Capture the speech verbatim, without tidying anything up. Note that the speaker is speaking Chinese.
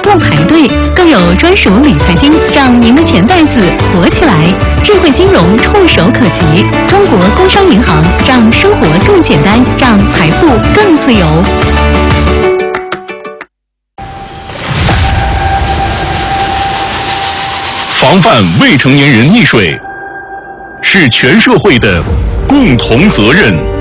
用排队，更有专属理财金，让您的钱袋子活起来。智慧金融触手可及，中国工商银行让生活更简单，让财富更自由。 防范未成年人溺水是全社会的共同责任。